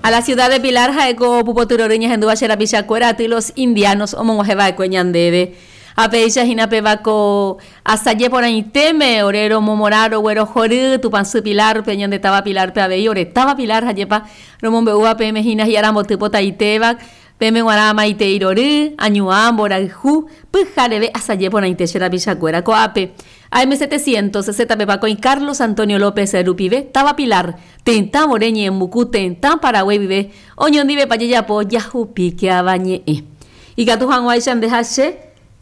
A la ciudad de Pilar, Jaeco, Pupoturoriña, Hendúa, Xerapichacuera, y los indianos, Omonguajeva, Cueñandebe. A Peisha, Jinapebaco, hasta Yeporaiteme, Orero, Momoraro, Güero, Joré, Tupansu, Pilar, Peñan de Taba, Pilar, Peabey, Oretaba, Pilar, Jayepa, Romombeua, Peme, Jinas, Yaramo, Tipota, Itebac, Peme, Guarama, Iteirori, Añuam, Boraju, Pujarebe, hasta Yeporaite, Xerapichacuera, Coape. AM700, Pepaco y Carlos Antonio López Rupive, Taba Pilar, Tentá Moreñe, Mucu, Tentá Paraguay vive, Oñón dive Payeyapo, Yajupi, que abañe. Y Gatujan Guaychan de Hache,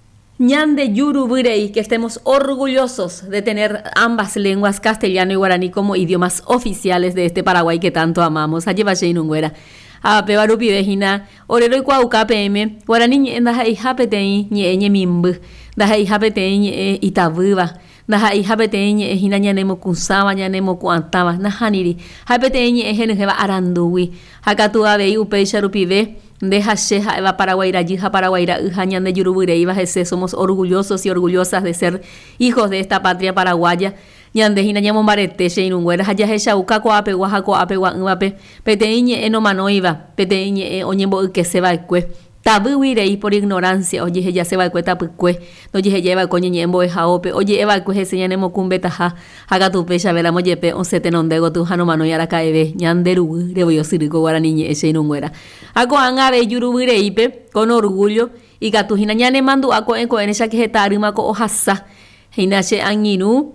Ñande Yuruburey, que estemos orgullosos de tener ambas lenguas, castellano y guaraní, como idiomas oficiales de este Paraguay que tanto amamos. Ayeva Sheinunguera. A Pebarupi Vejina, Orero y Cuauca PM, Guaraní en Daja y Japetei, Ñeñe Mimbu, Daja y Japetei Itabuba, Daja y Japetei Hina Ñanemo Kunsaba, Ñanemo Kuantaba, Najaniri, Japetei Ejeneva Aranduwi, Hakatua Vei Upeisha Rupive, Deja Sheja Eva Paraguaira, Yija Paraguaira, Ujañan de Yurubure, Ibajese, somos orgullosos y orgullosas de ser hijos de esta patria paraguaya. Ñandejina ñamo marete sheinunguera hayahecha uka koape oahakoape gua'yvape peteĩñe enomanoiva peteĩñe oñembo'y keseva'ekue tavyguirei por ignorancia ojehejaseva'ekue tapykue nojehejeva'ekue oñeñembo'ehaópe oje'eva'ekue hese ñanemokũmbetaha hakatupéicha véramo jepe osẽtenondégo tu ha nomanói araka'eve ñanderuguy revoyosýrýko guarani ñe'ẽ sheinunguera hako'ãngave juruvyreípe con orgullo ikatuhína ñanemandu'a ko'ẽko'ẽne chakeheta'arýmako ohasa hína che añirũ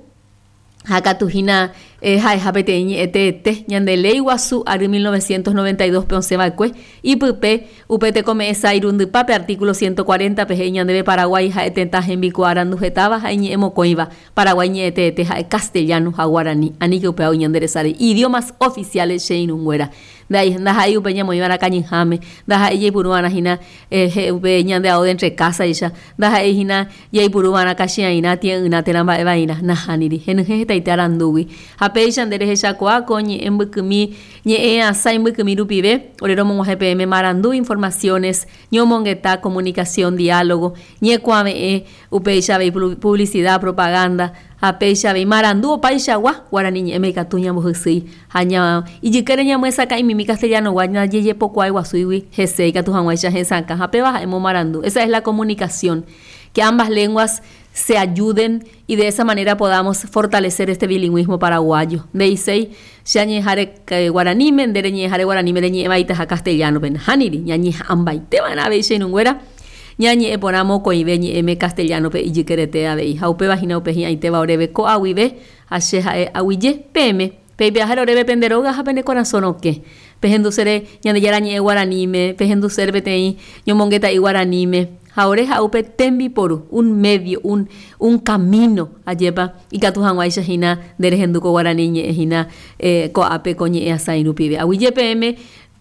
Hakatuhina Haepetei Etete, Ñandelei Guazú, Ari 1992, Peonsebacue, y Pupe, Upete Come Sairundu Pape, artículo 140, Peje Ñandebe Paraguay, Jaetenta Jembico Arandujetaba, Jañe Emocoiva, Paraguay Ñetete, Jae Castellano, Jaguarani, Anique Upeo Ñanderesari, idiomas oficiales Sheinunguera. Dai Nahai Upeña Moivana Cañijame, Daja Puruana Hina, Upeñan de Aude entre casa ella, Daja Hina, Yay Puruana Cashiaina, Tiena Teramba Evaina, Nahaniri, Henjeta y Tarandui, Hapeishan de Rejacoa, Coñi, en Bukumi, Ñea, Sain Bukumi Rupive, Oreromo GPM Marandu, informaciones, Ñomongueta, comunicación, diálogo, Ñecuame, Upeisha, publicidad, propaganda, Apeisha be Marandu Paishawa Guarani Emekatuña Musi Haña y Yikereña Muesaca y mi castellano Guayna Yeye Pocuay Guasuiwi Jesei Catujanguacha Jesanca Japeba Emo Marandu. Esa es la comunicación, que ambas lenguas se ayuden y de esa manera podamos fortalecer este bilingüismo paraguayo. De Isei, Shañejare Guaraní, Mendereñejare Guaraní, Mereñevaita Castellano, Benhaniri, Ñañe Ambaite van a ver Shenunguera. Ñañi eponamo coibeñi eme castellano pe ijikerete abei haupe vagina upe hi aiteba orebe ko awibe asheha awiye peme pe viajar orebe penderoga japene corazón o qué pehendusere ñande yarañi guaranime pehendusere betei ñomongueta y guaranime ahora haupe tembi poru un medio un camino ayepa y katujanguaisha hina derehenduko guaraniñe hina ko ape coñe asainupibe awiye peme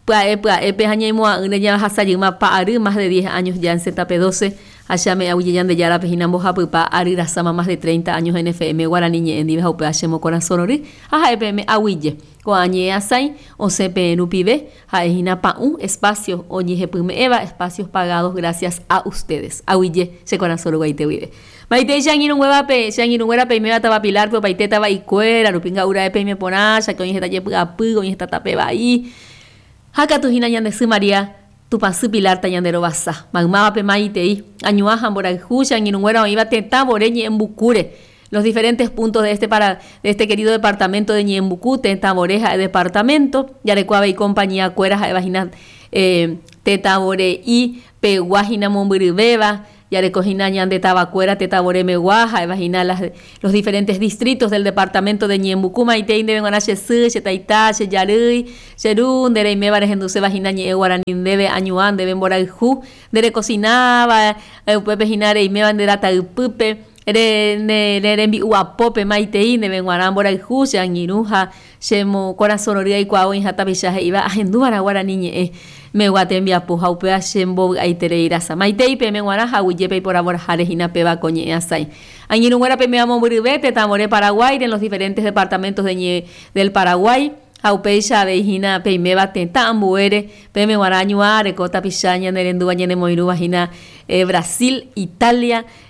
más de 10 años ya en ZP12, allá me ahuyeyan de Yara Pejinambo Japupa, Ari Rasama más de 30 años en FM, Guaraniñe, en Diva Hachemo Corazonori, a EPM Ahuye, Coañe Asai, o CPN Upibe, Jaejina Paun, espacios, Oñe Eva, espacios pagados gracias a ustedes. Ahuye, se corazón Guaite vive. Maite Shangin Hueva Pe, Shangin Hueva Pe, me va a pilar, pero Paiteta va y cuera, Rupinga Ura de Peme Ponasha, que hoy está Yepuga Pugo, hoy está Tapeba ahí. Hakatuhina Yandesu María, Tupasu Pilar Tayandero Basa, Magmaba Pemaitei, Añuajan Borajushan, Inunguera, Iba Tentabore, Ñembucure, los diferentes puntos de este querido departamento de Ñembucú, Tentaboreja, departamento, Yarecuaba y compañía, Cueras, Evagina, Tetabore y Peguajina Momburibeba, Yarecojina de Tabacuera, Tetabore Meguaja, Evagina los diferentes distritos del departamento de Ñembucú, Maitein de Benguanache Su, Chetaitá, Cheyarui, Cherún, Dereime Barejenduse, Vagina Ñe, Guaranín, Debe, Añuán, Deben Boraju, Dere Cocinaba, Pepe Jinare y Meban de Data Pupe, Erembi Uapope, Maitein, de Benguarán, Boraju, Yangiruja, Chemo, Corazonoría y Cuau, Injatapichaje, iba a Gendúbara, Guaraniñe, me guatembia puja upea shembo aitereirasa maitei pe me guaraja huyepe por amor jarejina peba coñe asai añinuera pe me amo buribete tamore Paraguay en los diferentes departamentos del Paraguay Aupeisha Beijina Peimeba Tentambuere Peme Guarañua Recota Pichaña Nerenduba Ñene Moiru Vagina Brasil Italia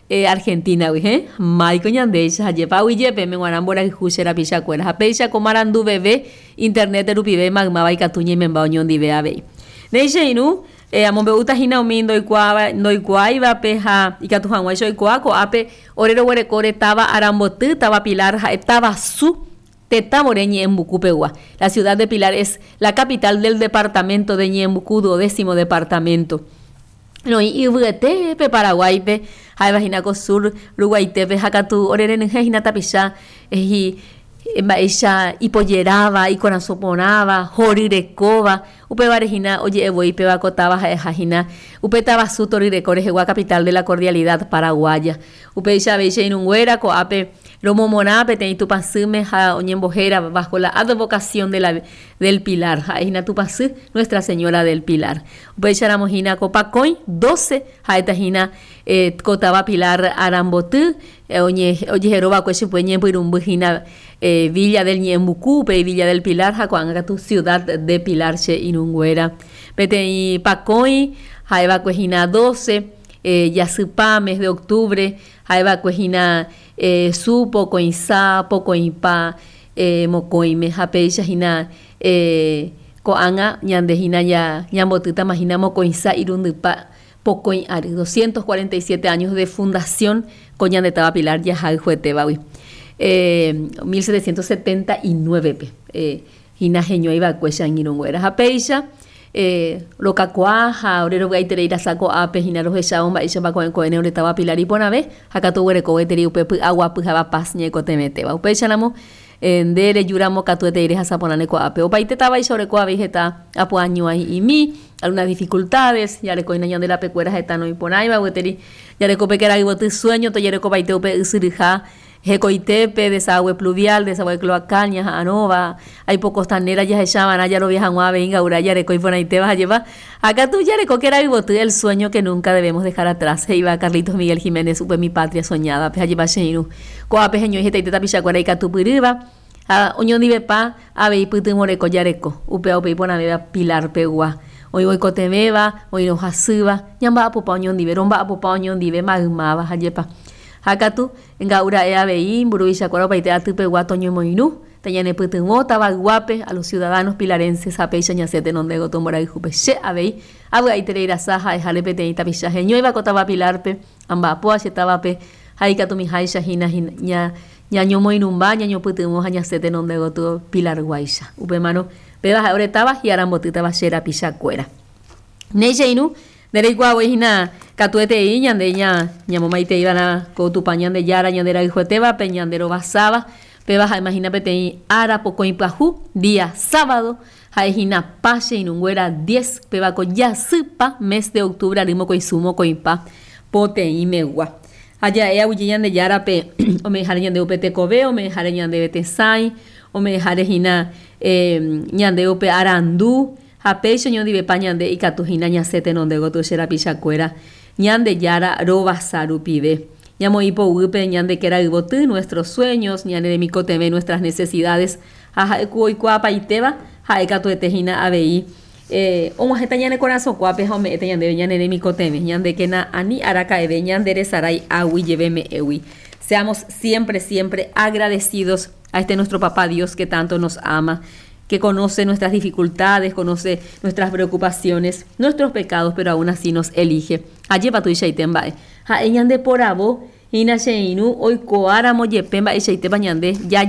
Argentina, Maico ñandeixa, ajepa uijepe, me guanambora y juxera pichacuera. Japeixa comarandu bebé, internet erupibe, magma, y catuña y membao ñondive abei. Neixe inu, amombe uta hina umindo noikua iba peja y catujanwa xoikua, ape, orero huerecore, taba arambotu, taba pilar, estaba su. Tetamore Ñembucú-Pegua. La ciudad de Pilar es la capital del departamento de Ñembucú, 12º departamento. No, y Tepe, Paraguay, Jaivajinaco Sur, Uruguay, Tepe, Jacatú, Oreren, Hinatapisha, ella hipoyeraba y corazoponaba, jorirecova, upevarejina, oye, evo y pebacotaba, jajina, upetaba su torirecorejegua, capital de la cordialidad paraguaya. Upeisha veisha inunguera, coape, Romomonape, tenitupasume, ja oñembojera, bajo la advocación del Pilar, jaina tupasú, Nuestra Señora del Pilar. Upeisha ramojina copacoy, 12, jaetajina, cotaba Pilar arambotú, oye, jeroba, cuechipueñe, puirumbujina, Villa del Ñembucú, Villa del Pilar, jacuanga tu ciudad de Pilar, che inunguera. Petei pacoy, jaeva cuejina 12, Yasupa, mes de octubre, jaeva cuejina supo, coinsa, pocoimpa, mocoime, japeixa hina, coanga, ñandejina ya, ñambotuta, majina, mocoinsa, irundupa, pocoin ari, 247 años de fundación, coñandetaba Pilar, ya juetebawi. 1779 hina geño iba cuesha en irunguera japeixa lo cacuaja orero gaitereira saco ape hina los echao maisha ba coene oretaba Pilar y ponave hakatu huereco eteri upe agua pujaba paz ñeco temete ba upeixa namo ndere yuramo katueteire hasaponane ko ape opaite taba y sobre ko avejeta apuaño ahí y mi algunas dificultades ya le coina de la pecuera jeta no y ponaiba eteri ya le copequera y bote sueño to yere copaite upe usirija Jecoitepe, desagüe pluvial, desagüe cloacal, ñaja anova, hay pocos taneras, ya se llaman, allá lo viajan a venga, ura, yareco y ponaite vas a llevar. Acá tú yareco que era vivo, el sueño que nunca debemos dejar atrás. Se iba Carlitos Miguel Jiménez, supe mi patria soñada, peja lleva sheinu. Coa pejeño y jetaite tapichacuara y catupiriba, a oñón dive pa, a vei putu moreco yareco, upea upe y pona beba Pilar Pegua. Hoy voy cotemeba, hoy no jasuba, ñamba apopa oñón dive, romba apopa oñón dive, magma, a yepa. Hakatu engaura eabi buruisha cuaro paite atupe guatoño moinu tañane putumo tabaguape a los ciudadanos pilarenses apeixa ñacete nonde gotomora y jupe she abei abga itereira saja jale peteita picha ño iba cotaba pilarpe amba poa chetabape haikatu mi haisha hina ñaño moinumba ñaño putumo ñacete nonde goto pilar guaisha upe mano peba ahora estaba y arambotita bachera picha cuera nejeinu Dereigua hina catuete y ñandeña ñamomaite iban a cotupañan de yara ñandera hijueteba peñandero basaba pebas a imagina pete ara poco implajú día sábado jaejina pache inunguera 10 pebaco ya supa mes de octubre arimo coisumo coimpa pote y megua allá ea huyiñan de yara pe o me dejarían de upete cobe o me dejarían de betesai o me dejarían ñande upe arandú Japeixa ño dive pañande y catujina ñacete nonde goto xera pichacuera ñande yara roba sarupive ñamo hipo upe ñande que era ibotu nuestros sueños ñande de micoteme nuestras necesidades aja cuoicua paiteba jae catuetejina abei omo jeta ñane corazón cuape jome ete ñande ñande de micoteme ñande que na ani araca ebe ñande de sarai awi lleveme ewi seamos siempre agradecidos a este nuestro papá Dios que tanto nos ama que conoce nuestras dificultades, conoce nuestras preocupaciones, nuestros pecados, pero aún así nos elige. Allí tu ishaitenbae. Ha eñande por abo, ina sheinu, hoy coáramo yepemba ishaite bañande, ya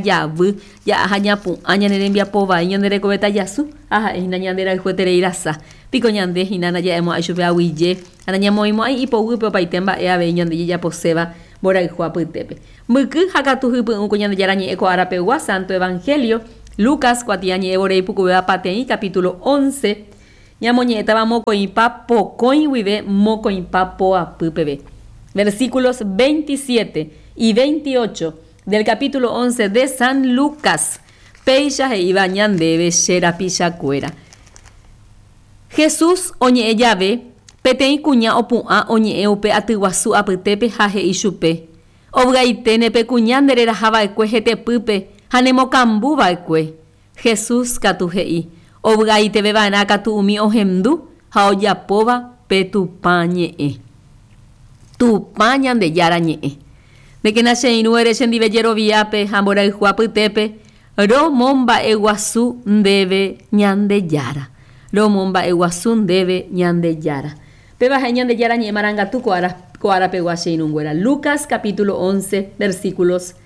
ajañapu, añanerembia pova, ñandere cobeta yasu, aja, ina ñandera el juetere irasa, pico ñande, inana ya hemos ayupe a huille, anañamo imo ay ipo huipo paitemba, ea ve ñande ya poseba, bora y juaputepe. Muku, hakatu huipo un cuñande yarañe eco arapegua, santo evangelio. Lucas cuatiañe eborei pucubea patei capítulo 11 ñamoñeta va mocoimpa pocoin huive mocoimpa poa pupebe versículos 27 y 28 del capítulo 11 de San Lucas peixa e iba ñandebe xera pichacuera Jesús oñe llave petei cuña opu'a oñe eupe atyguasu apytépe jahe ichupe obgaitene pe cuñandere rahava'ekue hetepýpe Hanemo cambuba ekue Jesús katujei obgaite bebana katu umi ohemdu ha ojapóva petupañe'ẽ tu pañan de yarañe. De que nace inuere sendive yeroviape, ambora y juapitepe, romomba eguazú debe ñande yara. Romomba eguazú debe ñande yara. Peba ñande yara ñe maranga tu coara peguache inunguera. Lucas capítulo 11, versículos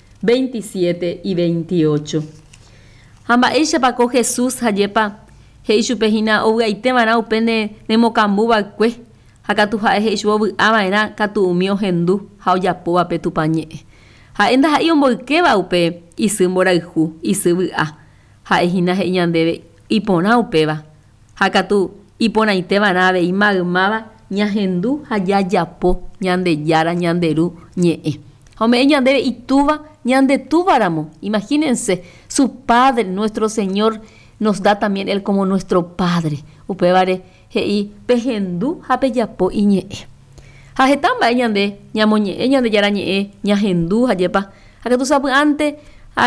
27 y 28. Hamba ella pa ko Jesús hayepa heishu pehina oga itemana upene nemokambuba kwe. Hakatu hae heishu obu amaena katu umio hendu hauyapoa petupañe. Ha enda ha iombo keba upe isimbora ihu isibu a. Ha ehina he ñandebe ipona upeba. Hakatu ipona itemana be imagmaba ñahendu hayayapo ñande yara ñanderu ñe. Home ñandebe ituba ñande tubaramo. Imagínense, su Padre, nuestro Señor, nos da también Él como nuestro Padre. Upebare hei pehendu hapeyapo iñe. Hajetamba ñande ñamoñe ñande yara ñe ñahendu hayepa. Hakatu sapu ante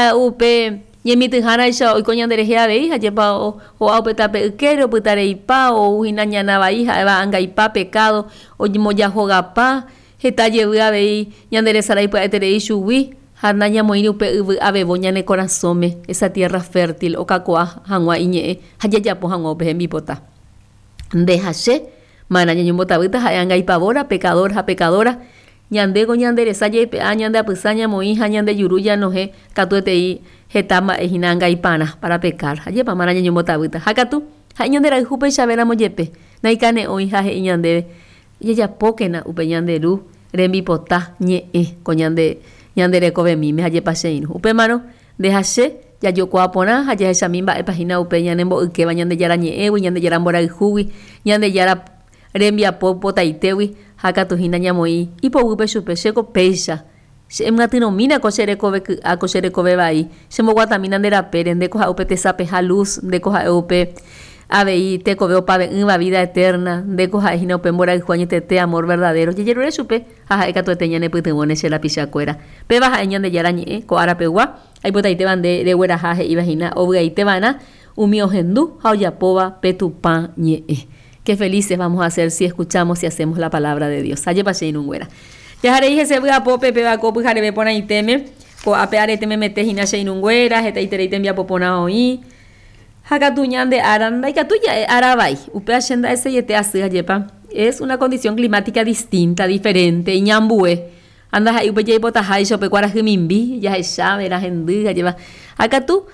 upe ñemitijana isha oiko ñandere heavei hayepa o aupetape ukere oputare ipa o uhina ñanaba hija eva anga ipa pecado o moya jogapa heta yeviavei ñandere saraipa eterei shuwi harna ñamoini upe uvu avebo ñane corazome esa tierra fértil o kakoa hangua iñe hayayapo hangua upe hembipota ndehashe mana ñañombotavita haanga ipavora pecadora ñandego ñandere sayepe a ñande apisaña moija ñande yuruya noje katuetei hetama ejinanga ipana para pecar hayepa mana ñañombotavita hakatu ha ñandera ihupe xavera moyepe naikane oija he ñande yayapokena upe ñanderu rembipota ñe'e ko ñanderekove mime hayepa cheinu upe mano ndehashe jajokuapona hajehecha mba'e pahína upe ñanembo'ykeva ñande yara ñe'ẽgui ñande yara mborayhúgui ñande yara rembiapo potaitegui hakatuhína ñamoĩ ipoguýpe chupe chéko péicha chemyatyrõmína ko cherekove ky'a ko cherekove vai chemboguatamína nderapére ndeko ha'e upe tesapeha luz ndeko ha'e upe avei tekove opave'ỹva vida eterna ndeko ha'ehína upe mborayhu añetete amor verdadero jejerure chupe ha ha'e katuete ñanepytyvõne che lapichakuéra péva ha'e ñande yara ñe'ẽ ko árapegua aipotaiteva nde regueraha he'ívahína ovy'aitevana umi ohendu ha ojapóva petupa ñe'ẽ. Qué felices vamos a ser si escuchamos y hacemos la palabra de Dios. Aye pasé inunguera. Ya haré ese pope peba copu jarebe pona iteme ko apeare teme mete hina inunguera heta iterite envia popona hoy. Hakatuñan de aranda y katuya arabai. Upe ashenda ese yete así ayepa. Es una condición climática distinta, diferente. Iñambue. Anda ahí upe jaipo tahai shope kuara himimbi ya sabe la gente lleva. Hakatu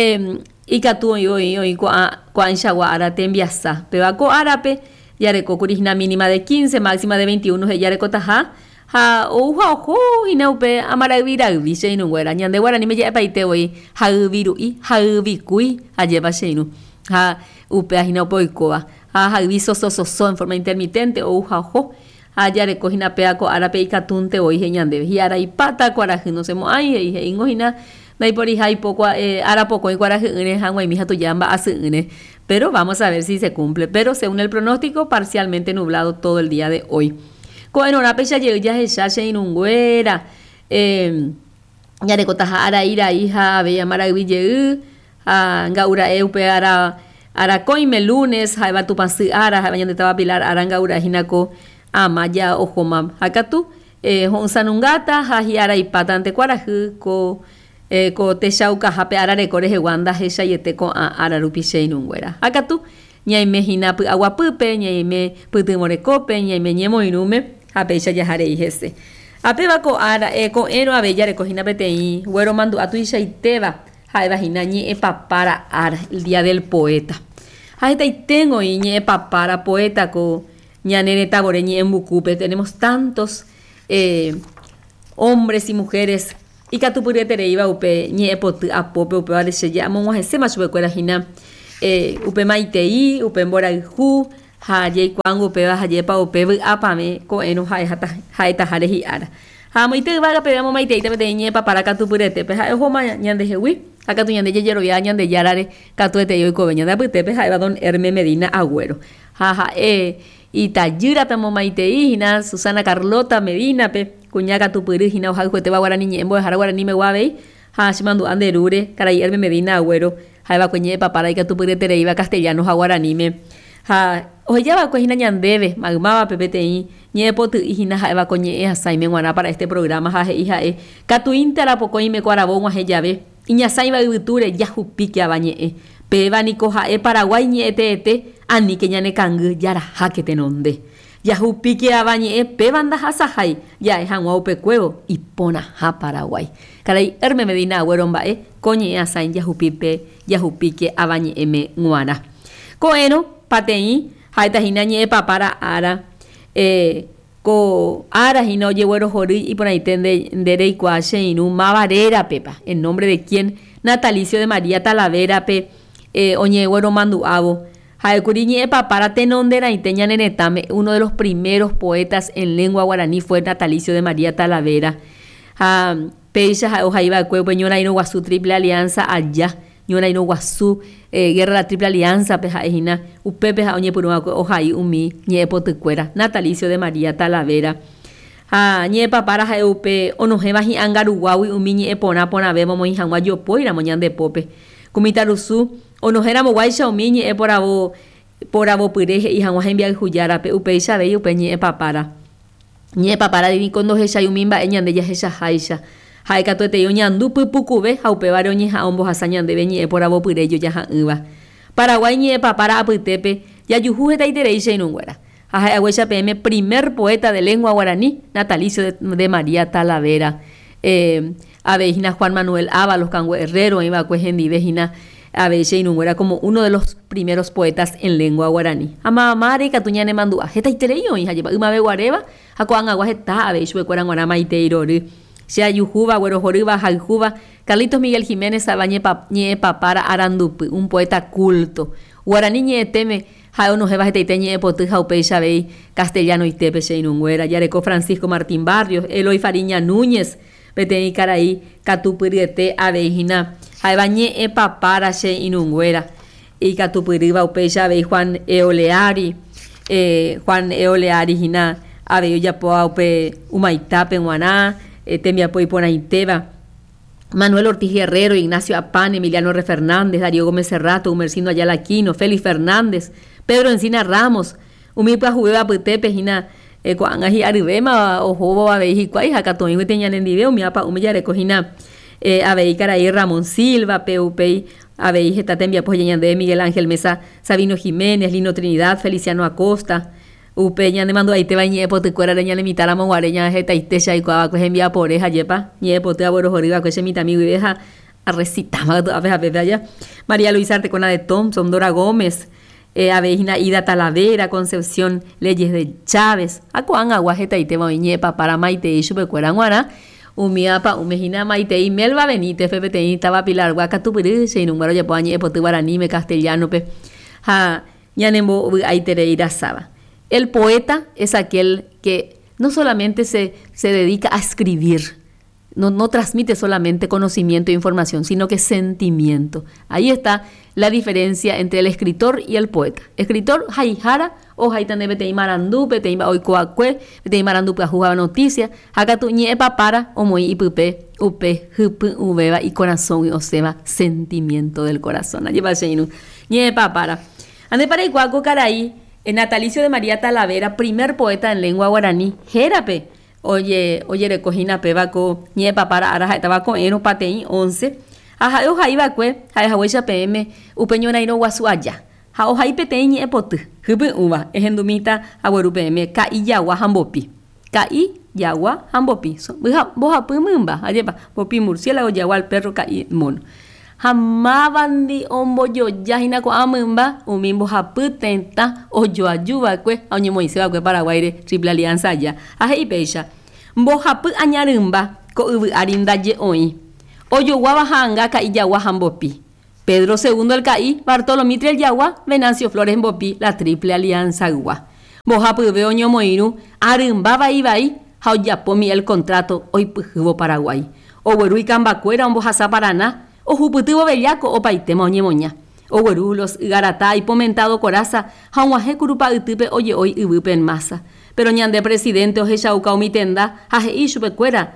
ikatu hoy kwa inshawa arate enviasa pebako arape yareko kurihna mínima de 15 máxima de 21 he yareko taja ha ojo inaupe amaravira dice inunguera ñande guarani me ya paite hoy havirui havicui ayeva sheinu ha upe ahina poikoa ha haviso soso en forma intermitente o ojo ayareko hina peako arape ikatunte hoy ñande hiara ipata kuara no semo ai he ingojina pero vamos a ver si se cumple. Pero según el pronóstico, parcialmente nublado todo el día de hoy. Con una pecha ya se inunguera. Ya de cotaja ara ira hija bella maravilla gaura eupe ara coime lunes jaiba tu pansi ara jaiba yande estaba pilar arangaura jinako amaya ojoma hakatu honsanungata hajiara y patante cuarajú ko texauka hape arare koreje wanda hesha yete ko ararupi sheinunguera akatu ñaime hinapu aguapype ñaime pytymorekope ñaime ñemoirume hape isha jahare ihese apeva ko ara ko ero abeya recogina petei güero mandu atu isha iteva haeva hina ñe papara ara el día del poeta hasta y tengo ñe papara poeta ko ñanene tagore ñe embukupe tenemos tantos hombres y mujeres y katupuriete iba upe ñe pot apope upe vale se llama mo hese más upe cuera hina upe maitei upe mboraihu haye kwangu upe va haye pa upe apame ko eno hae hata haeta harehi ara ha moite vaga pe mo maitei te ñe pa para katupuriete pe ha homa ñande hewi akatu ñande yero ya ñande yarare katuete yo ko beña da pute pe ha don Herme Medina Agüero ha y tayura pe mo maitei hina Susana Carlota Medina pe kuñaka tupuri hina hoja juete va guarani ñembo dejar guarani me guabei ha simandu anderure caray Herme Medina Agüero ha va kuñe papara y que tupuri tere iba castellano ha guarani me ha oya va hina ñandeve magmava PPTI ñepoty hina ha'éva ko ñe'ẽ hasãime g̃uarã para este programa ha he'i ha'e katuínte pokõime kuaravo g̃uahẽ jave iñasãiva yvytúre jahupíke ava ñe'ẽ péva niko ha'e Paraguay ñe'ẽteete aníke ñanekangy jaraháke tenonde jahupíke ava ñe'ẽ péva ndahasahái ja'e hag̃ua upekuévo ipórãha Paraguay karai Hermes Medina Agüero mba'e ko ñe'ẽ asãi jahupíke ava ñe'ẽme g̃uarã ko'ẽrõ pateĩ ha'etahína ñe'ẽ papára ára ko ára hína ojeguerohory iporãite ndereikuaa che irũ Mavarérapépa en nombre de quién Natalicio de María Talavérape oñegueromandu'ávo ha'ékuri ñe'ẽ papára tenonderaite ñaneretãme uno de los primeros poetas en lengua guaraní fue Natalicio de María Talavera ha péicha ha'e ohaiva'ekue upe ñorairõ guasu Triple Alianza allá ñorairõ guasu Guerra de la Triple Alianza pe ha'ehína upépe ha oñepyrũva'ekue ohai umi ñe'ẽ potykuéra Natalicio de María Talavera ha ñe'ẽ papára ha'e upe onohéva hi'ãngaruguágui umi ñe'ẽ porãve momoĩ hag̃ua jopóiramo ñandepópe Kumitarusu onohéramoguáicha umi ñe'ẽ poravopyre he'i hag̃ua hembiayhujárape upéichavei upe ñe'ẽ papára niko ndohechái umi mba'e ñande jahechaháicha ha'ekatuetei oñandu pypukuve ha upévare oñeha'ã ombohasa ñandéve ñe'ẽ poravopyre jojaha'ỹva Paraguay ñe'ẽ papára apytépe jajuhu hetaiterei che irũnguéra ha ha'eguéicha peẽme primer poeta de lengua guaraní Natalicio de María Talavera aveihína Juan Manuel Ábalos Cangue Herrero oĩva'ekue hendive hína aveiche irũnguéra como uno de los primeros poetas en lengua guaraní amamáre ikatu ñanemandu'a hetaiterei oĩ ha jepa ymave guaréva ha ko'ag̃agua heta avei chupekuéra g̃uarã maite irory che ajuhúva guerohorýva hayhúva Carlitos Miguel Jiménez ava ñe'ẽ papára Arandupy un poeta culto guaraní ñe'ẽtéme ha'e onohéva hetaite ñe'ẽ poty ha upéichavei castellano itépe che irũnguéra jareko Francisco Martín Barrios Eloy Fariña Núñez peteĩ karai katupyryete aveihína ha'éva ñe'ẽ papára che irũnguéra ikatupyrýva upéichavei Juan Eoleari hína avei ojapoa upe Humaitápe g̃uarã tembiapo iporãitéva Manuel Ortiz Guerrero, Ignacio Apán, Emiliano R. Fernández, Darío Gómez Serrato, Humercindo Ayala Aquino, Félix Fernández, Pedro Encina Ramos, umi pyahuvéva pytépe hína ko'ág̃a hi'aryvéma ohóvo avei hikuái ha katoĩguete ñanendive umi apa'ũme jareko hína avei karai Ramón Silva pe upéi avei heta tembiapo ñandéve Miguel Ángel Mesa Sabino Jiménez, Lino Trinidad, Feliciano Acosta upe ñanemandu'aitéva ñe'ẽ potykuérare ñanemitãramo guare hetaite che aikuaava'ekue hembiapore ha jépa ñe'ẽ poty aguerohorýva'ekue che mitãmigui ha arrecitáva ape allá María Luisa Artecona de Thompson, Dora Gómez aveihína Ida Talavera, Concepción Leyes de Chávez ha ko'ág̃agua hetaitéva oĩ ñe'ẽ papára maitei chupekuéra g̃uarã umi apa'ũme hína maitei Melba Benítez pepeteĩ táva Pilargua katupyry che irũnguéra ojapoa ñe'ẽ poty guaraníme castellanope ha ñanembovy'aiterei rasáva. El poeta es aquel que no solamente se dedica a escribir, no transmite solamente conocimiento e información, sino que sentimiento. Ahí está la diferencia entre el escritor y el poeta. Escritor, haihara, o haitane betei marandu, betei oikoakue, betei marandu pahujaba noticia, hakatu ñe'ẽ papára, omoi ipype, upe, hypy, uveva y corazón, y oseva, sentimiento del corazón. Allí va Sheinu, ñe'ẽ papára. Ande para ikuaku karai, Natalicio de María Talavera, primer poeta en lengua guaraní, Jérape, oye recogina pebako, ñe'ẽ papára ara ha'étava ko'ẽrõ pateĩ 11, ha oha'íva'ekue ha'ehaguéicha peẽme upe ñorairõ guasu aja, ha ohai peteĩ ñe'ẽ poty, hypy'ũva, ehendumíta agueru peẽme ka'i jagua ha mbopi, ka'i jagua ha mbopi, mbohapy mymba, ajépa, mbopi murciélago, jagua al perro, ka'i mono. Ha mávandi ombojoja hína ko'ã mymba umi mbohapy tẽta ojoajúva'ekue ha oñemoĩséva'ekue Paraguaire Triple Alianza aja ha he'i péicha mbohapy añarymba ko yvy'ári ndaje oĩ ojoguáva ha'ãnga ka'i jagua ha mbopi Pedro II el ka'i Bartolomé Triel jagua Venancio Flores mbopi la Triple Alianza gua mbohapyve oñomoirũ arymba vaivai ha ojapómi el contrato oipyhývo Paraguay ogueru ikambakuéra ombohasa Paraná ohupytývo Bellaco opaitéma oñemoña ogueru los Igaratá ipomentado Coraza ha og̃uahẽ kurupa ytýpe oje'ói yvýpe en masa pero ñande presidente ohechauka umi tenda ha he'i chupekuéra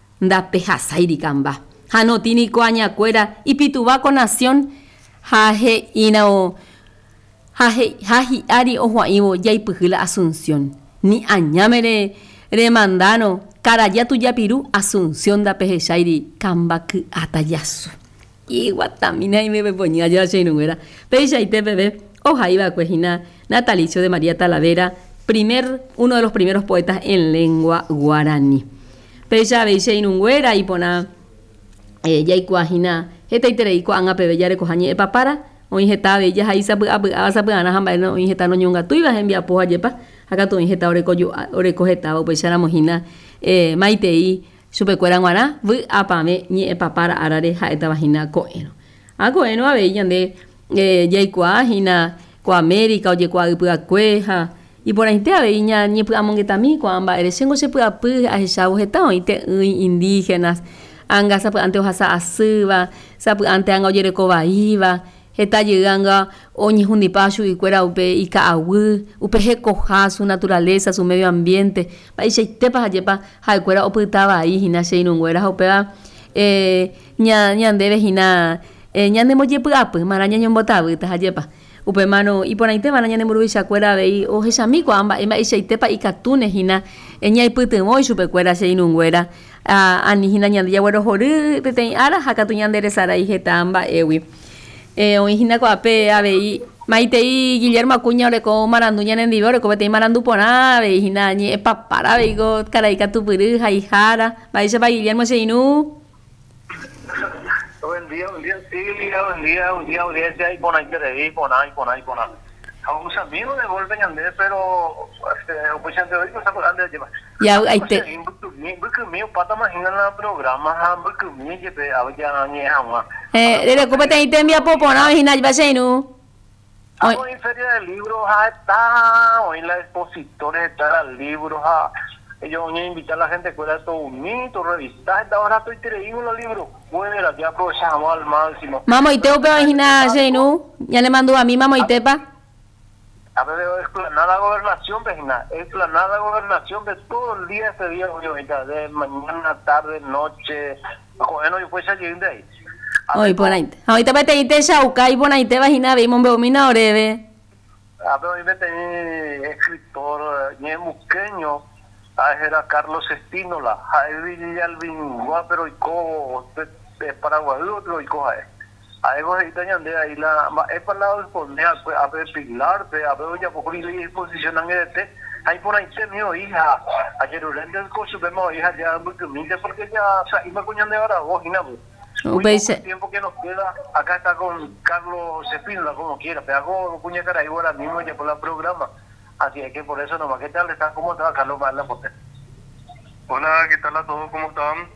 ndapehasáirikamba ha notíniko añakuéra ipituva con nación ha he'ína Jaji ari ohuaivo yaipyhýla Asunción. Ni añáme remandano caraya tuyapiru Asunción da pejechairi cambaky atayasu. Y guatamina y me ponía ya cheinunguera. Pejechaite bebé ohaiva cuejina natalicio de María Talavera, uno de los primeros poetas en lengua guaraní. Peja cheinunguera y pona yaikuajina etaitereiko anga pebellare kojañe epapara. Oinjeta bella ahí sapana jambaino oinjeta no ñunga tuiva envia poja yepa acá tu oinjeta oreko jeta pues era mojina maitei supecuera guara vu apame ni papara arare jaeta vagina coeno a coeno a bella de yaikua hina co América oye co pua cueja y por ahí te aveña ni amongueta mi cuamba eres sengo se pueda pu a esa jeta ointe indígenas anga sap ante hojasa asuba sap ante anga oye co baiva está llegando oñi jundipachu y cuera upe y caahu upe recoja su naturaleza su medio ambiente país tepa hayepa hay cuera oputaba ahí hina seinunguera opea ñandebe hina ñande moyepuapu maraña ñombotabuta hayepa upe mano y por ahí te van ñande muruisha cuera vei o hesami cuamba ema tepa y catune hina ña iputu moi supe cuera seinunguera ani hina ñande ya güero joru te ara hakatu ñandere sara y hetamba ewi oijina coape avei maitei Guillermo Acuña oreko marandu ñanendive oreko betei marandu porã aveihina ñe papara aveiko karaika tupyry haihara vaichépa Guillermo cheinu. Buen día, buen día, audiencia y pona interevipona. A unos amigos de Golpe Ñandé, pero pues antes hoy cosa grande lleva. Ya aite. Mío pata imagina la programa porque mi que te había ni agua. Dele copete ite envia popona hina va cheinu. Hoy en feria del libro está, hoy la expositores está el libro ellos van a invitar a la gente que todo un mito, revistas, esta hora estoy trayendo los libros. Bueno, ya aprovechamos al máximo. Mamo iteo pe hina cheinu. Ya le mando a mí mamo itepa. A ver, explanada gobernación, vecina, explanada gobernación de todo el día ese día, de mañana, tarde, noche, bueno, yo pues allí de ahí. Hoy por ahí. Ahorita me te ite shauka y por ahí te vagina vimos beomina oreve. A ver, hoy me tenía escritor ñemuqueño, era Carlos Espínola, Javi Villalbín, pero y co de Paraguay, otro y co ahí vos de ahí la es para la responder a ver pilar a ver ya por la exposición en este ahí por ahí se mío hija ayer durante el curso vemos hija ya porque ya o sea iba coñando ahora vos y nada el tiempo que nos queda acá está con Carlos Espínola como quiera pero hago cuña cara ahí ahora mismo ya por el programa así es que por eso nomás ¿qué tal está cómo está Carlos para la foto? Hola, ¿qué tal a todos? ¿Cómo están?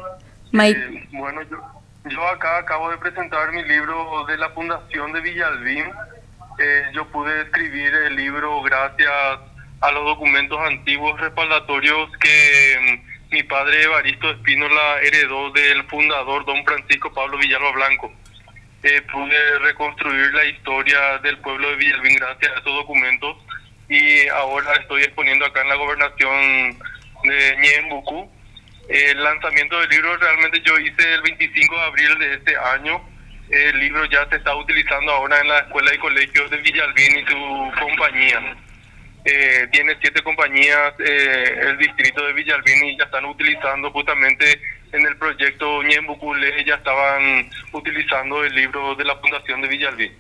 Bueno, yo acá acabo de presentar mi libro de la Fundación de Villalbín. Yo pude escribir el libro gracias a los documentos antiguos respaldatorios que mi padre Evaristo Espínola heredó del fundador don Francisco Pablo Villalba Blanco. Pude reconstruir la historia del pueblo de Villalbín gracias a esos documentos y ahora estoy exponiendo acá en la gobernación de Ñembucú. El lanzamiento del libro realmente yo hice el 25 de abril de este año. El libro ya se está utilizando ahora en la escuela y colegios de Villalbín y su compañía. Tiene 7 compañías el distrito de Villalbín y ya están utilizando justamente en el proyecto Ñembucule, ya estaban utilizando el libro de la Fundación de Villalbín.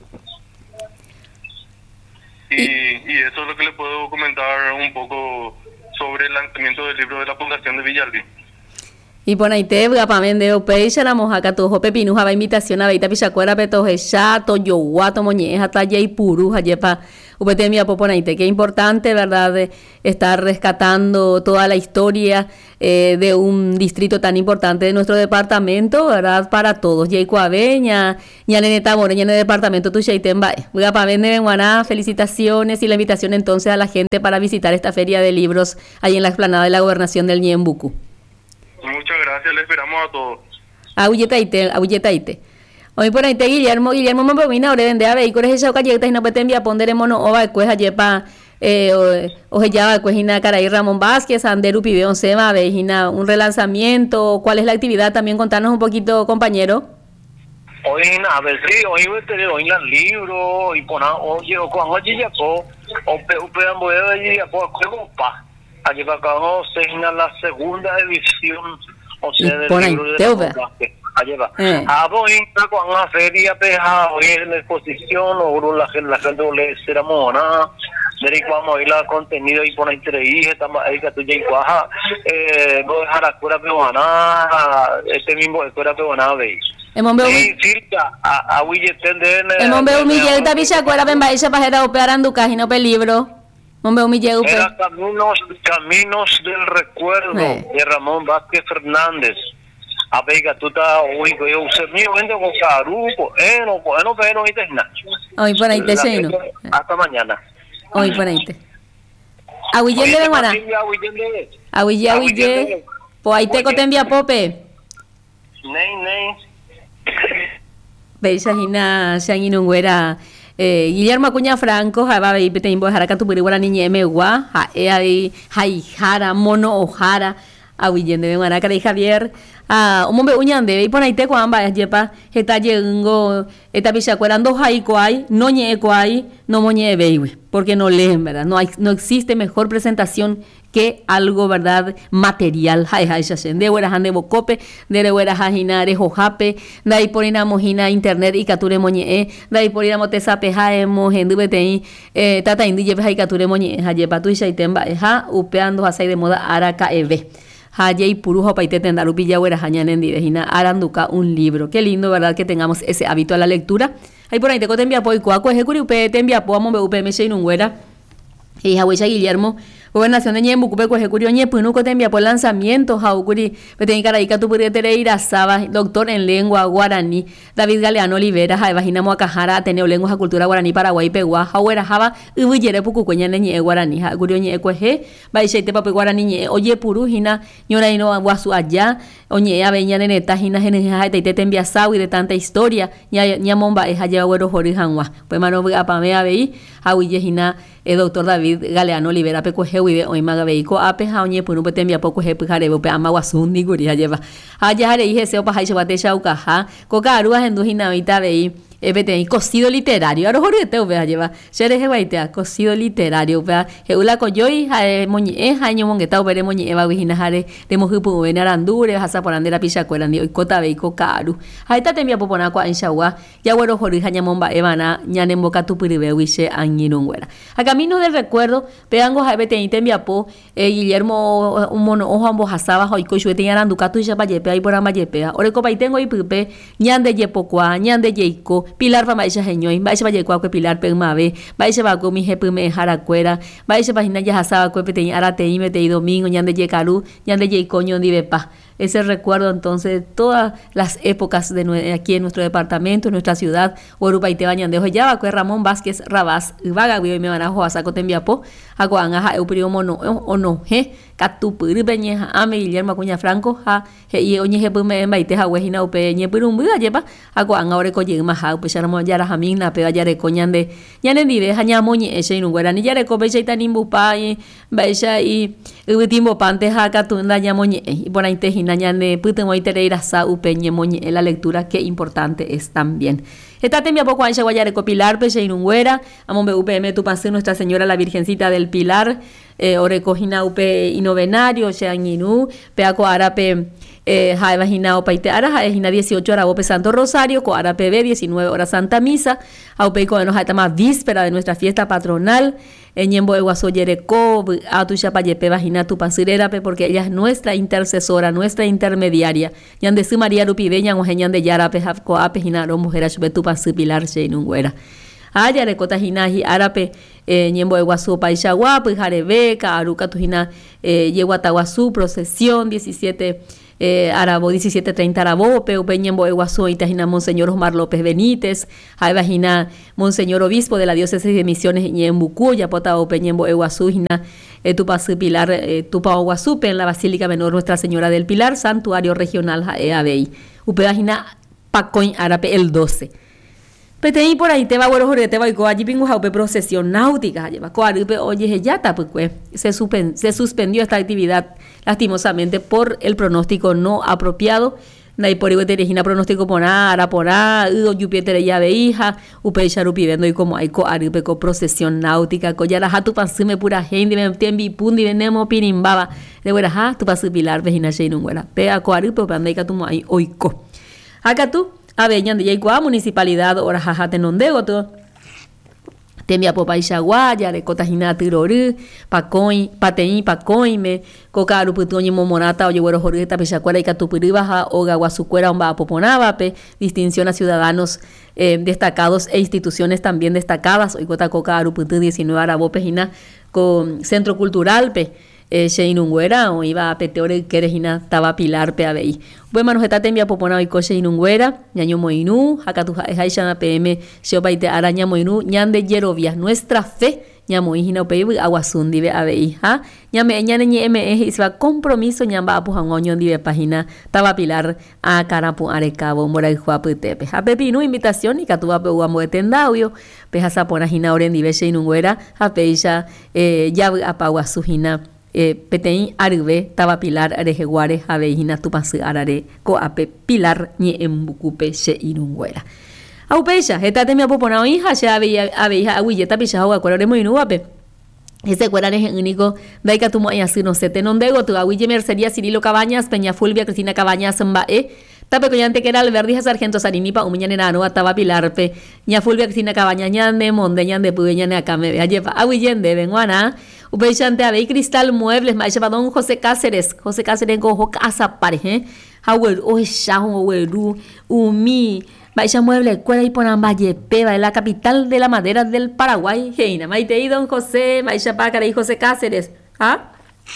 Y eso es lo que le puedo comentar un poco sobre el lanzamiento del libro de la Fundación de Villalbín. Y por ahí te voy a pamende o peixe la moja que tu jope pinuja va invitación a veita pichacuera petoje chato yo guato moñeja talla y puruja yepa upete mi apoponaite. Qué importante, verdad, de estar rescatando toda la historia de un distrito tan importante de nuestro departamento, verdad, para todos. Yeicuabeña, ñaneneta moreña en el departamento tu cheitemba. Voy a pamende benguaná, felicitaciones y la invitación entonces a la gente para visitar esta feria de libros ahí en la explanada de la gobernación del Ñembucú. Muchas gracias, le esperamos a todos. Auyetaite. Hoy por ahí te Guillermo me provina ahora vende a vehículos esa calleta y no puede enviar pondere mono ova después ayepa o ya después hina caray Ramón Vázquez, Anderu Pibeón Sema, vejina un relanzamiento, ¿cuál es la actividad? También contarnos un poquito, compañero. hoy a ver si hoy te hoy el libro y pona oye o cuando ya po o pean voy a ir a por como pa allí va se en la segunda edición o sea del libro de allí va voy a con la feria peja hoy en la exposición o la gente le será mona dari vamos a ir a contenido y poner entrevista estamos ahí que tú ya cuaja voy a dejar la cura peruana este mismo escuela peruana veis Mombe Miguel da bicha cuera ben baixa para operar tu página pe libro. Mombe Miguel era Caminos del Recuerdo de Ramón Vázquez Fernández. A pega tu ta hoy que eu se mi vendo con carupo, no pero ahí está. Hoy por ahí te seno. Hasta mañana. Hoy por ahí te. Aguillende de Guara. Aguille. Po ahí te cotenvia pope. Nei. Beisa hina Sanginunguera Guillermo Acuña Franco jaba be petembo haraka tu puri niñe mewa ha ai haijara mono ojara awiyende be maraka de Javier umombe uñande be pon aite kwamba yepa eta yengo eta bisha cuerando haikwai no ñekwai no moñe beiwe porque no leen, ¿verdad? No existe mejor presentación que algo, ¿verdad? Material. De huera hande bocope, de huera hajina de jojape, de ahí por ina mojina internet y cature moñe, de ahí por ina motesape jaemo, hendubetei, tata indi lleve hay cature moñe, hayepa tu y temba, upeando hasai de moda araca eve. Hayei purujo paite tendarupi ya huera hañanendi vejina aranduca un libro. Qué lindo, ¿verdad? Que tengamos ese hábito a la lectura. Ahí por ahí te coten viapo y cuaco, ejecuri upe, te enviapo, amo be upe, me se inunguera. Y Hahuecha Guillermo, gobernación de Ñembucupe, Cuejecurio Ñepunuco, te envía por lanzamiento, Jaucuri, Petén Caraíca, tu pudiera ir a Saba, doctor en lengua guaraní, David Galeano Olivera, Jaivagina Moacajara, Ateneo Lenguas a Cultura Guaraní, Paraguay, Pegua, Jauera Java, Ubuyere Pucucueña Ñe Guaraní, Jacurio Ñe Cueje, Baixeite Pape Guaraní Ñe, Oye Purujina, Ñora Ino Guasu allá, Oñe Aveña Neneta, Jina Geneja, te envía Sau y de tanta historia, Ñamomba, Jaya Güero Jorijanwa, pues mano Apamea Veí, Jauille Jina, doctor David Galeano Olivera Pecueje Uive hoy magabeiko ape haoñe punu petembia poco je pujare pe ama wasundi guri lleva haya hare ije se opa haisha bate shaukaja coca arua hendu hinavita vei ebete cocido literario aro horete ube lleva shere je baitea cocido literario pe heula koyoi ha moñi haño mongeta ubere moñi eva wihina hare de mojupu ube narandure hasa porandera pisha cuerandi hoy cota vei coca aru haita tembia popona kwa inshawa ya güero hori haña momba evana ñanemboka tupiribe wishe añirunguera a Caminos del Recuerdo peango ebete tembiapo Guillermo un mono ojo ambos hasaba hoy cochuete yaranduka tu yapa yepe ahí por ama yepea oreko paitengo ipupe ñande yepokwa ñande yeiko Pilar va maisha heñoi maisha va yekwa que Pilar pegmabe maisha va con mi jepume jaracuera maisha vagina ya hasaba que pete arate y mete y domingo ñande yekaru ñande yeikoño divepa ese recuerdo entonces todas las épocas de aquí en nuestro departamento, en nuestra ciudad, Orupa y Tebañan de Hoyaba, que Ramón Vázquez Rabás, Vaga, y me van a jugar saco tembiapo, aguanga, euperio mono, o no, Catupuri, Beñeja, Ame, Guillermo Acuña Franco, y Oñeje Pume, Baiteja, Huejina, Upeñe, Pirumbuga, lleva, aguanga, Oreco, Yegmaja, Upecharamo, Yara Jamina, Pega Yarecoñan de Yanendive, Jañamoñe, Eche, Inugueran, y Yareco, Becha y Tanimbupa, Becha y Ubitimbo Pante, Jacatunda, Yamoñe, y por ahí Tejina. La lectura, qué importante es también. Esta temia poco ancha guayare copilar peche inunguera, amombe UPM tu pasé Nuestra Señora la Virgencita del Pilar, orecojina upe inovenario, cheanginú, peaco arape jaevagina opaite ara, jaevagina 18 horas ope Santo Rosario, co arape B 19 horas Santa Misa, aupeco de nos más víspera de nuestra fiesta patronal, ñembo eguaso yereco, atuchapayepe vagina tu pasirera, porque ella es nuestra intercesora, nuestra intermediaria, ñande su María Rupibeña, o ñande yarape, coape, jinaro, mujer, a tu pasu Pilar, cheinunguera. Aya recota hinaji árape ñembo eguasu paixagua pues jarebeca aruca tujina yeguataguazú procesión 17 arabo 17:30 arabo peupe ñembo eguasu itajina Monseñor Omar López Benítez jaibajina Monseñor Obispo de la Diócesis de Misiones ñembucú yapota ope ñembo eguasu hina tupasu Pilar tupaoguazupe en la Basílica Menor Nuestra Señora del Pilar Santuario Regional jaeabei upebajina pacoin árape el 12. Petei por ahí te va güero jorete va y allí pingo jaupe procesión náutica lleva coarupe oye ya ta pues se suspendió esta actividad lastimosamente por el pronóstico no apropiado Nai por igual terejina pronóstico porá, ido yupiete ya veija, upeixa rupivendo y como hay co aripe co procesión náutica, co ya la hatu pansume pura gente, me tembi pundi venemo pinimbaba, de buena ha, tu pasu pilar vejina sheinunguera, pega co aripe pande ka tu mai oiko. Acá tú, aveñan de yaikua municipalidad ora jajate nondego to. Temia popaixa guaya, recotajina tirorú, pacoin, patein, pacoime, cocaru putuñi momonata, oye, güero jorgeta, pechacuera y catupiribaja, o gaguazucuera, omba poponabape, distinción a ciudadanos destacados e instituciones también destacadas, hoy cota cocaru putu 19 arabo pejina, con centro cultural, pe. Sheinunguera o iba a peteore querejina taba pilar pe abei. Buen manujeta tembia popona y coche inunguera, ñaño moinu, hakatu haishana PM, sheopaite araña moinu, ñande yerovias, nuestra fe, ñamoijina peibu aguasundi be abei, ha, ñame ñane ñeme isba compromiso ñamba apujangoño dive página taba pilar a carapu arecabo mora juapu tepe. A pepinu invitación y catuba pe uamo etendauyo, pe hasapona hina oren dive sheinunguera, a peisha ya apaguasujina. Petein arbe taba pilar arejeguare aveijina tupasi arare ko ape pilar ni embucupe she irunguera au pecha etate mi apopona hija ya aveija aguilleta picha agua colore muy nuape ese cuera es único daika tumo y así no se te nondego tu aguille mercería Cirilo Cabañas Peña Fulvia Cristina Cabañas mbae tape coñante que era Alberdi Sargento Sarinipa umiñane no ataba pilarpe ña Fulvia Cristina Cabañas ñande monde ñande puñane acá me ve ayepa aguillende venguana upechante abei Cristal Muebles maicha don José Cáceres gojo casa pareje hawel o shaho weru umi maicha Muebles cuela y ponan Valle Peva de la capital de la madera del Paraguay heina maite y don José maicha Pácara y José Cáceres ah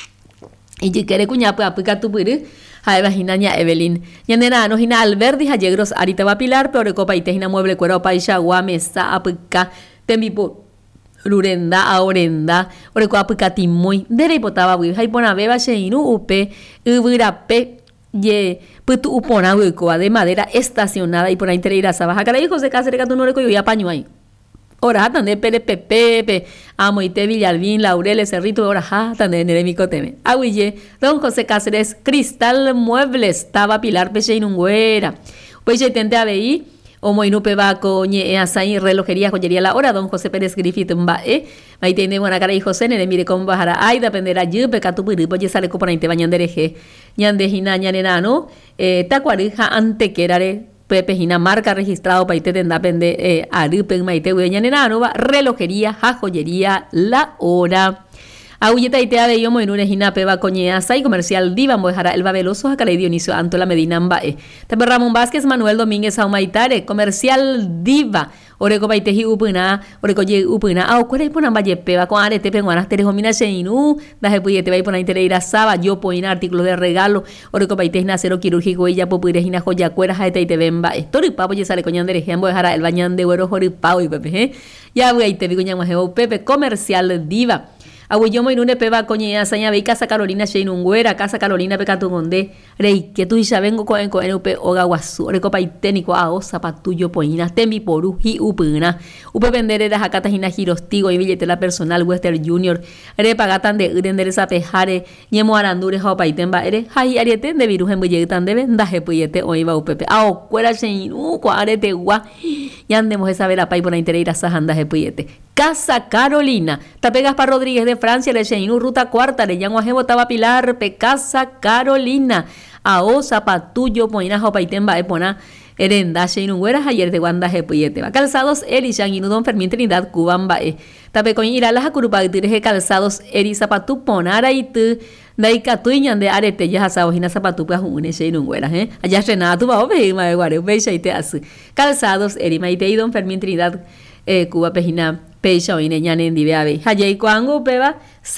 y si quiere cuña pues aplica tu piri hay vaginaña Evelyn ñanera no hina Alberdi hallegros arita va pilar pero copa y tejina Mueble cuero paisha guamesa aplica tembipo Lurenda, Aorenda, Orecoa Pucatimoy, Dere Potaba, Hay Ponabeba, Sheinu, Upe, Ubirape, Ye, Putu Upona, Ucoa de madera estacionada y por ahí inteira Sabaja, Cara hijos de Cáceres, Catunoreco y Apaño ahí. Ora, tan de Pere Pepe, Amoite, Villalbín, Laureles, Cerrito, ora, tan de Neremico Teme. Aguille, don José Cáceres, Cristal Muebles, Taba Pilar Pecheinunguera. Pues ya tente a veí. O moinupe va coñe asai relojería joyería la hora don José Pérez Griffith mbae maitene buena cara y José nene mire con bajara ay dependerá yupe catupiri pues sale copona inte bañandereje ñande hina ñanenano tacuarija ante querare pepe hina marca registrado paite tenda pende arupen maite ñanenano va relojería ja joyería la hora. Agulleta y tea de yomo en una hina peba coñea sai comercial diva mojara el babeloso a cara Dionisio Antola Medina mbae. También Ramón Vázquez Manuel Domínguez Aumaitare comercial diva. Oreco baiteji upuna, oreco ye upuna. Ah, cuál es pona valle peba con arete penguanas terejomina sheinu. Daje puyete vai pona intereira saba yo poina artículos de regalo. Oreco baiteji nacero quirúrgico ella popurejina joya cuera jaete y te bemba. Tori papo ye sale coñan de rejembo dejara el bañan de güero jori pau y pepe. Ya voy a te digo ñamajeo pepe comercial diva. Aguillomo y nune peba coñea saña ve casa Carolina Sheinunguera casa Carolina pecatungonde rey que tú ya vengo con upe ogaguasu recopa y técnico a osa patuyo poina tembi poru y upuna upe vender era jacatajina girostigo y billetera personal Western Junior re pagatan de endereza pejare ñemo arandure ja paitemba ere hai ariete de virus en bulletan de vendaje puyete o iba upepe ao cuera Sheinu cuarete gua y andemos esa vera pai por intereira sajandaje puyete Casa Carolina Tape para Rodríguez de Francia le Sheinu ruta cuarta le llamo a Jebo Taba Pilar pe Casa Carolina a osa patuyo poina ja paitemba epona Herenda Sheinunguera ayer de Wanda Jepuyete va calzados Elishan y Nudon Fermín Trinidad Cubamba tape con ir a las acurupagtires calzados Eri Zapatu Ponara y tu Daika tuiñan de arete ya sabojina Zapatu pues un Sheinunguera allá Renato va obe ma guare becha y te hace calzados Eri Maite y Don Fermín Trinidad Cuba pejina pecha oine ñane en dibeabe hayay cuango peba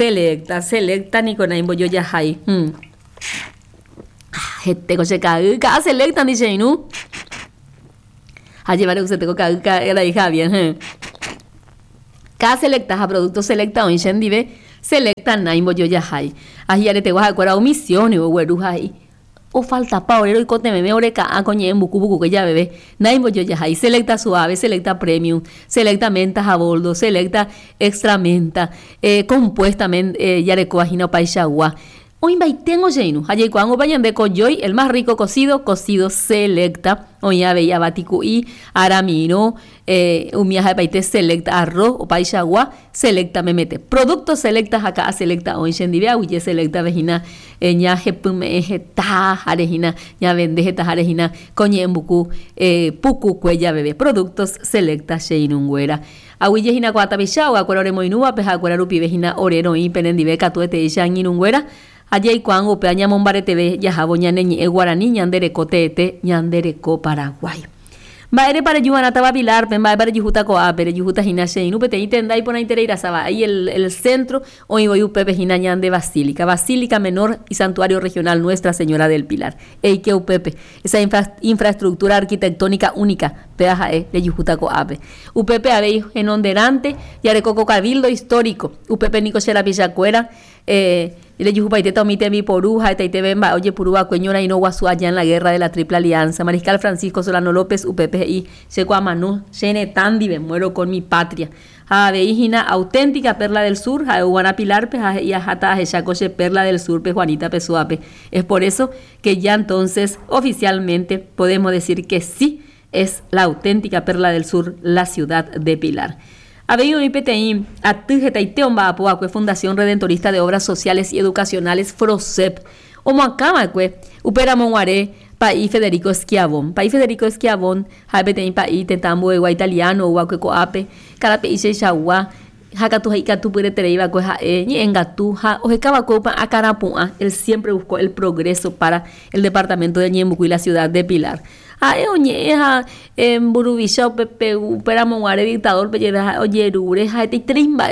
selecta ni con aimbo yo ya hay Gente coche caga selecta dice Sheinu a llevar usted tengo que la hija bien cada selecta a producto selecta o incendive selecta naimbo yo ya hay ahí ya te vas a acuerdo omisión o güeruja o falta paurero y cote meme oreca a coñe en bucu que ya bebé naimbo yo ya hay selecta suave selecta premium selecta menta a boldo selecta extra menta compuestamente ya de coagina paisagua Hoy tengo lleno. Allí cuando vayan de coyoy, el más rico cocido selecta. Hoy ya veía baticuí, aramino, umiaja paite selecta arroz o paisagua, selecta me mete. Productos selectas acá selecta hoy shendivia, uye selecta vejina, ña jepume jeta arejina, ña vende jeta arejina, coñembucu, pucu cuella bebé. Productos selecta sheinunguera. Ahuille hina cuata bichao, acuerore moinúa, peja acuerarupi vejina orero y penendibeca tuete ella inunguera. Allá y cuando peña mombare TV ya jaboña neñe guaraní ñandereko tete ñandereko Paraguay. Baere para yuana taba pilar, pen para yujuta coa, pero yujuta gimnasia y nupete y tenda y pona intereira saba. Ahí el centro, hoy voy upepe gina de Basílica, Basílica Menor y Santuario Regional Nuestra Señora del Pilar. Ey que upepe, esa infraestructura arquitectónica única, peaja de yujuta coa. Upepe habéis en onderante, y arecoco cabildo histórico, upepe nico la pichacuera, le yujupa y te tomite mi poruja, y te bemba, oye purúa cueñora y no guasú allá en la guerra de la Triple Alianza. Mariscal Francisco Solano López, UPP y Secuamanú, Xene Tandi, me muero con mi patria. Veijina auténtica perla del sur, Juana Pilar, y Ajata, Echacoche, perla del sur, Juanita Pesuape. Es por eso que ya entonces oficialmente podemos decir que sí es la auténtica perla del sur, la ciudad de Pilar. Abeyo IPTI, Atujetaiteomba Apoacue, Fundación Redentorista de Obras Sociales y Educacionales, FROSEP, Omoacamacue, Uperamonguaré, País Federico Esquiavón, Jaipetei País Tetambo Egua Italiano, Uacue Coape, Carape Iche Chagua, Jacatuja y Catupure Tereiva, Cueja Engatuja, Ojecabacopa, Acarapua. Él siempre buscó el progreso para el departamento de Ñembucú y la ciudad de Pilar. Oñeja en Burubisha, Pepe, Uperamonguare, dictador, Pelleja, Oyerure, Jaete Trimba,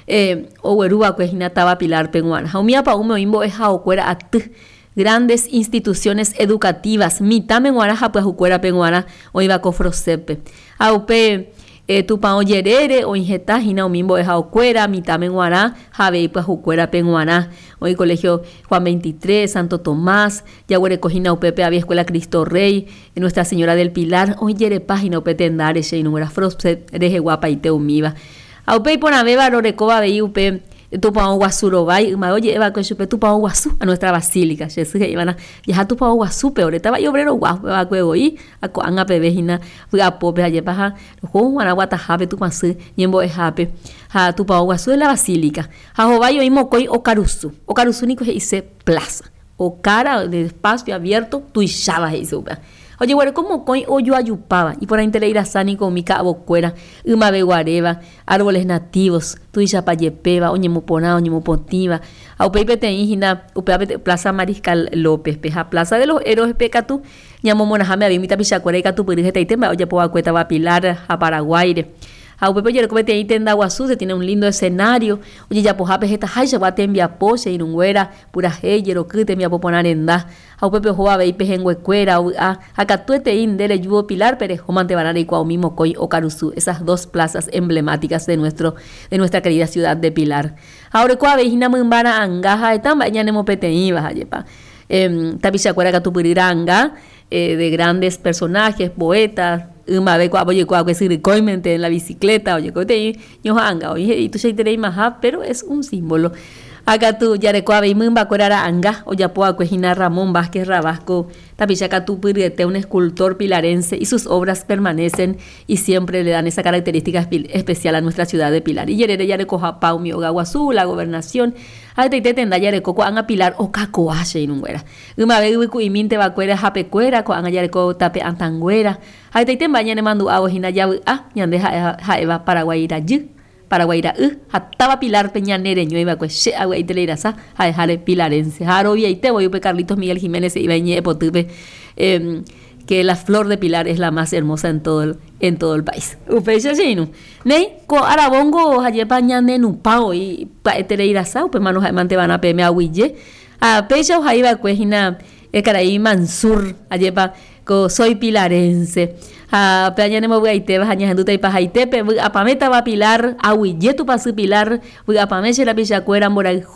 Owerua, Cuejina, Taba Pilar, Penguana. Jaumia Paume, Imbo, Jaocuera, Atu. Grandes instituciones educativas, mitame guaraja pues ucuera penguana o iba cofrosepe. Aupe tupa oyerere o injetajina o mimbo de jaucuera, mitame guará, jave pues ucuera penguana. Hoy colegio Juan 23, Santo Tomás, Yaguere cojina upepe había escuela Cristo Rey, Nuestra Señora del Pilar, hoy yere página upe tendare, se inumera frosep, reje guapa y te umiva. Aupe y pona beba rorecoba vei upe. Tupa guasurobay, oye, eva con chupe tupa guasú a nuestra basílica. Jesús que iban a ya tupa guasú, pero estaba yo obrero guapo, va cuego y a coanga pebejina, fui a pope a yepaja, juego guanaguata jape tupa se, yembo es jape, a tupa guasú de la basílica. A jovayo y mocoy o carusu nico se dice plaza, o cara de espacio abierto, tu y chava se supe. Oye, bueno, como coin o yo ayupaba, y por ahí te leí sani con mi cabo cuera, uma beguareva, árboles nativos, tu y chapayepeva, oñemupona, oñemupotiva, au pepe te ingina, upeapete Plaza Mariscal López, peja Plaza de los Héroes pecatu, ñamo monajame, abimita pichacuera y catu pirigeta y temba, oye, poa cueta va Pilar, a Paraguay. A Upepe Yerecopete ahí tenda Guazú, se tiene un lindo escenario. Oye, ya poja pejeta, hay ya guate envia pose, inunguera, pura heyero, que te envia poponarenda. A Upepe joa ve pejenguecuera, a Catuete indele yuvo Pilar, pero jomante banana y cuau mismo coy o Caruzú, esas dos plazas emblemáticas de nuestra querida ciudad de Pilar. Ahora cuau vejina mumbara angaja, etamba, ya nemo pete ibas, ayepa. Tapichacuera Catupiriranga, de grandes personajes, poetas. Uma vez oye que se coimente en la bicicleta, oye que yo hanga, oye y tú ya tenéis más, pero es un símbolo. Acá tú ya recuave y mumba corara anga, o ya poa cuejina Ramón Vázquez Rabasco, tapichaca tu pirete, un escultor pilarense y sus obras permanecen y siempre le dan esa característica especial a nuestra ciudad de Pilar. Y yerere ya recoja pau mi ogaguazú, la gobernación, a te tenda ya recoco anga Pilar o cacoache y nunguera. Uma vez y minte vacuera japecuera, co anga ya reco tape antanguera. A te te baña ne mandu agua hina ya ñande jaeva Paraguayira yu. Paraguayra hataba Pilar Peña Nereño iba pues che agua y teleirasa a dejar pilarense Jarovia y te voy a Carlitos Miguel Jiménez y Ibañe Potupe que la flor de Pilar es la más hermosa en todo el país. Upecha chino. Nei ko arabongo hayepa ñane nupao y teleirasa upe manos mante van a peme aguille a pecha jaiba cuejina Caraí Mansur ayepa ko soy pilarense. A peña mo gaite vas aña henduta y pajaitepe a pameta va Pilar ahuilletu pasu Pilar a pameche la pichacuera morai